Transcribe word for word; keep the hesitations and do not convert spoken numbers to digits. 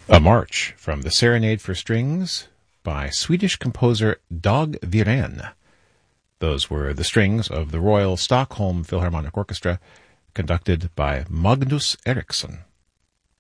A march from the Serenade for Strings by Swedish composer Dag Wirén. Those were the strings of the Royal Stockholm Philharmonic Orchestra, conducted by Magnus Eriksson.